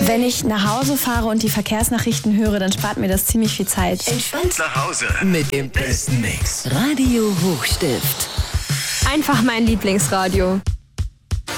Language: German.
Wenn ich nach Hause fahre und die Verkehrsnachrichten höre, dann spart mir das ziemlich viel Zeit. Entspannt nach Hause mit dem besten Mix. Radio Hochstift. Einfach mein Lieblingsradio.